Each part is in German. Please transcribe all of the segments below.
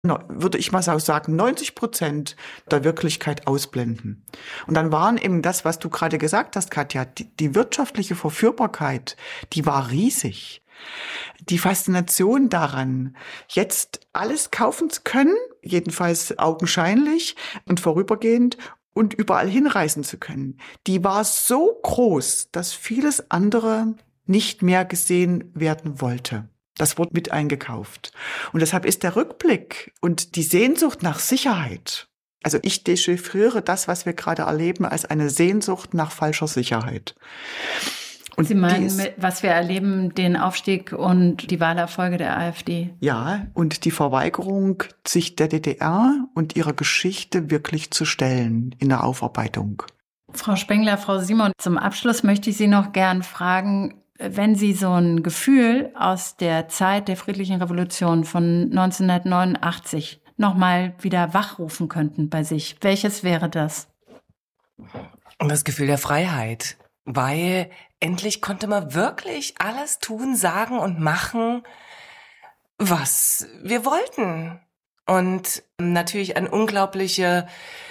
würde ich mal sagen, 90% der Wirklichkeit ausblenden. Und dann waren eben das, was du gerade gesagt hast, Katja, die wirtschaftliche Verführbarkeit, die war riesig. Die Faszination daran, jetzt alles kaufen zu können, jedenfalls augenscheinlich und vorübergehend, und überall hinreisen zu können, die war so groß, dass vieles andere nicht mehr gesehen werden wollte. Das wurde mit eingekauft. Und deshalb ist der Rückblick und die Sehnsucht nach Sicherheit, also ich dechiffriere das, was wir gerade erleben, als eine Sehnsucht nach falscher Sicherheit. Und Sie meinen, was wir erleben, den Aufstieg und die Wahlerfolge der AfD? Ja, und die Verweigerung, sich der DDR und ihrer Geschichte wirklich zu stellen in der Aufarbeitung. Frau Spengler, Frau Simon, zum Abschluss möchte ich Sie noch gern fragen, wenn Sie so ein Gefühl aus der Zeit der friedlichen Revolution von 1989 nochmal wieder wachrufen könnten bei sich, welches wäre das? Das Gefühl der Freiheit, weil endlich konnte man wirklich alles tun, sagen und machen, was wir wollten. Und natürlich eine unglaubliche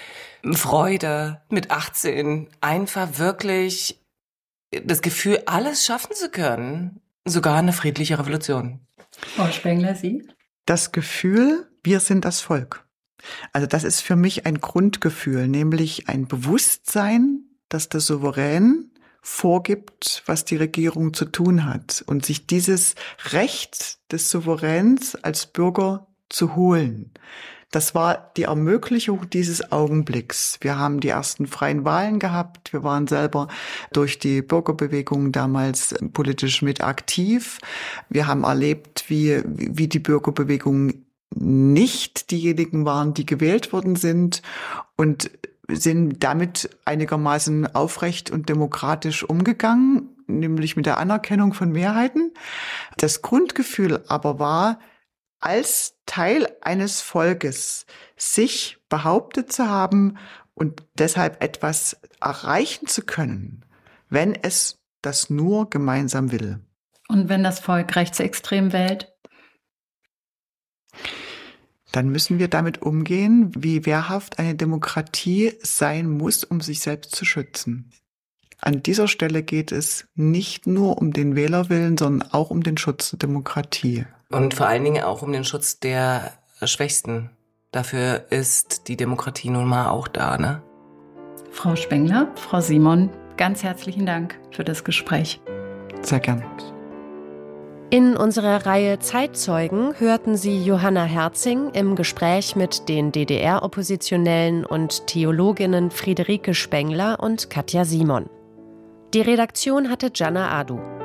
Freude mit 18, einfach wirklich das Gefühl, alles schaffen zu können, sogar eine friedliche Revolution. Frau Spengler, Sie? Das Gefühl, wir sind das Volk. Also das ist für mich ein Grundgefühl, nämlich ein Bewusstsein, dass der Souverän vorgibt, was die Regierung zu tun hat und sich dieses Recht des Souveräns als Bürger zu holen. Das war die Ermöglichung dieses Augenblicks. Wir haben die ersten freien Wahlen gehabt. Wir waren selber durch die Bürgerbewegung damals politisch mit aktiv. Wir haben erlebt, wie die Bürgerbewegung nicht diejenigen waren, die gewählt worden sind und sind damit einigermaßen aufrecht und demokratisch umgegangen, nämlich mit der Anerkennung von Mehrheiten. Das Grundgefühl aber war, als Teil eines Volkes sich behauptet zu haben und deshalb etwas erreichen zu können, wenn es das nur gemeinsam will. Und wenn das Volk rechtsextrem wählt? Dann müssen wir damit umgehen, wie wehrhaft eine Demokratie sein muss, um sich selbst zu schützen. An dieser Stelle geht es nicht nur um den Wählerwillen, sondern auch um den Schutz der Demokratie. Und vor allen Dingen auch um den Schutz der Schwächsten. Dafür ist die Demokratie nun mal auch da, ne? Frau Spengler, Frau Simon, ganz herzlichen Dank für das Gespräch. Sehr gern. In unserer Reihe Zeitzeugen hörten Sie Johanna Herzing im Gespräch mit den DDR-Oppositionellen und Theologinnen Friederike Spengler und Katja Simon. Die Redaktion hatte Gianna Adu.